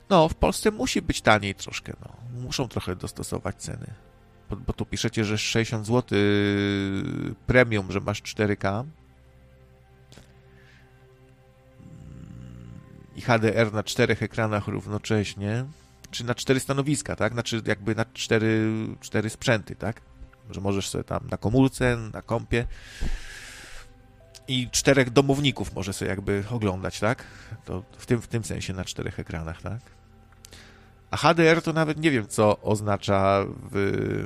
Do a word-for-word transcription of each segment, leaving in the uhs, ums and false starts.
No, w Polsce musi być taniej troszkę, no. Muszą trochę dostosować ceny. Bo, bo tu piszecie, że sześćdziesiąt złotych premium, że masz cztery K. I H D R na czterech ekranach równocześnie. Czy na cztery stanowiska, tak? Znaczy jakby na cztery, cztery sprzęty, tak? Że możesz sobie tam na komórce, na kompie i czterech domowników może sobie jakby oglądać, tak? To w tym, w tym sensie na czterech ekranach, tak? A H D R to nawet nie wiem, co oznacza w,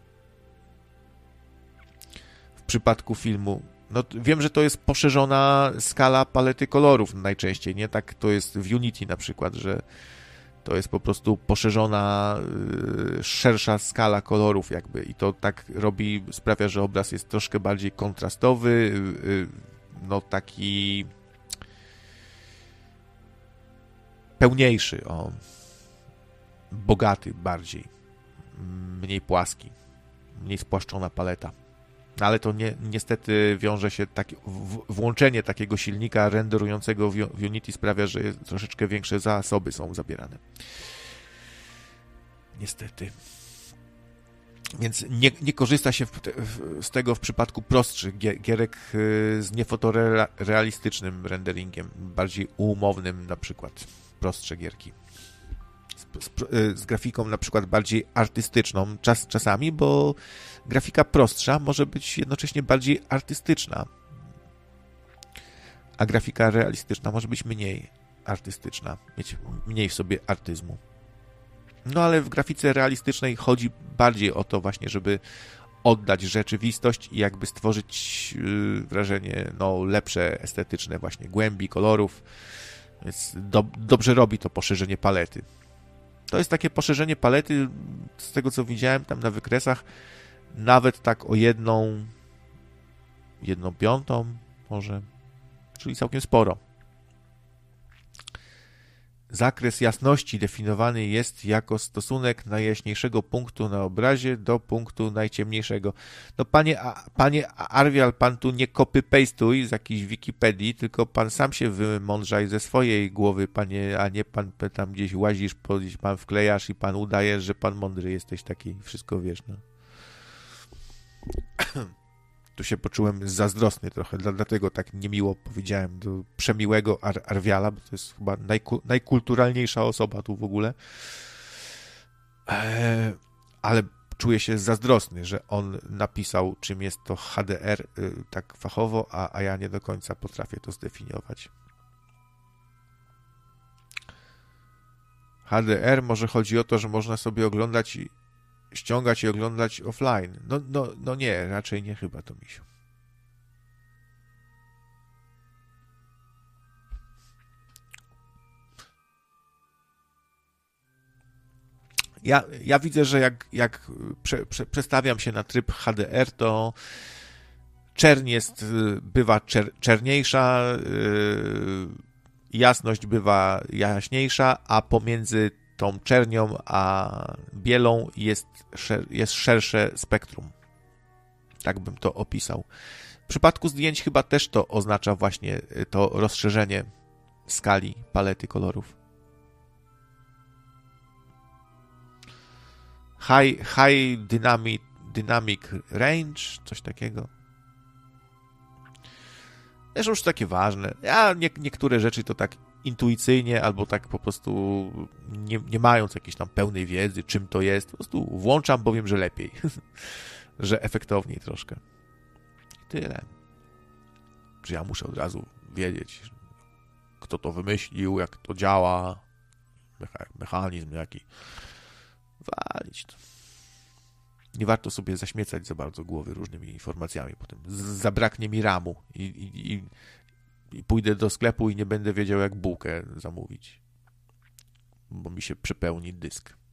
w przypadku filmu. No wiem, że to jest poszerzona skala palety kolorów najczęściej, nie? Tak to jest w Unity na przykład, że to jest po prostu poszerzona, yy, szersza skala kolorów jakby i to tak robi, sprawia, że obraz jest troszkę bardziej kontrastowy, yy, no taki pełniejszy, o, bogaty bardziej, mniej płaski, mniej spłaszczona paleta. Ale to nie, niestety wiąże się, taki, w, włączenie takiego silnika renderującego w, w Unity sprawia, że jest, troszeczkę większe zasoby są zabierane. Niestety. Więc nie, nie korzysta się w, w, z tego w przypadku prostszych gier, gierek z niefotorealistycznym renderingiem, bardziej umownym na przykład, prostsze gierki. Z, z, z grafiką na przykład bardziej artystyczną czas, czasami, bo grafika prostsza może być jednocześnie bardziej artystyczna, a grafika realistyczna może być mniej artystyczna, mieć mniej w sobie artyzmu. No ale w grafice realistycznej chodzi bardziej o to właśnie, żeby oddać rzeczywistość i jakby stworzyć yy, wrażenie no, lepsze, estetyczne właśnie głębi, kolorów, więc do, dobrze robi to poszerzenie palety. To jest takie poszerzenie palety, z tego co widziałem tam na wykresach, nawet tak o jedną, jedną piątą może, czyli całkiem sporo. Zakres jasności definiowany jest jako stosunek najjaśniejszego punktu na obrazie do punktu najciemniejszego. No panie, panie Arwial, pan tu nie copy-pastuj z jakiejś Wikipedii, tylko pan sam się wymądrzaj ze swojej głowy, panie, a nie pan tam gdzieś łazisz, gdzieś pan wklejasz i pan udajesz, że pan mądry jesteś taki, wszystko wiesz, no. Tu się poczułem zazdrosny trochę, dlatego tak niemiło powiedziałem do przemiłego Ar- Arwiala, bo to jest chyba najku- najkulturalniejsza osoba tu w ogóle. Eee, ale czuję się zazdrosny, że on napisał, czym jest to H D R y, tak fachowo, a, a ja nie do końca potrafię to zdefiniować. H D R może chodzi o to, że można sobie oglądać i ściągać i oglądać offline. No, no, no nie, raczej nie chyba to, misiu. Ja, ja widzę, że jak, jak prze, prze, przestawiam się na tryb H D R, to czerń jest, bywa czer, czerniejsza, yy, jasność bywa jaśniejsza, a pomiędzy tą czernią a bielą jest, szer, jest szersze spektrum. Tak bym to opisał. W przypadku zdjęć chyba też to oznacza właśnie to rozszerzenie skali palety kolorów. High, high dynamic, dynamic range, coś takiego. Też już takie ważne. Ja nie, niektóre rzeczy to tak intuicyjnie, albo tak po prostu nie, nie mając jakiejś tam pełnej wiedzy, czym to jest, po prostu włączam, bo wiem, że lepiej. Że efektowniej troszkę. I tyle. Że ja muszę od razu wiedzieć, kto to wymyślił, jak to działa, mechanizm jaki. Walić to. Nie warto sobie zaśmiecać za bardzo głowy różnymi informacjami. Potem zabraknie mi ramu i, i, i, i pójdę do sklepu i nie będę wiedział, jak bułkę zamówić, bo mi się przepełni dysk.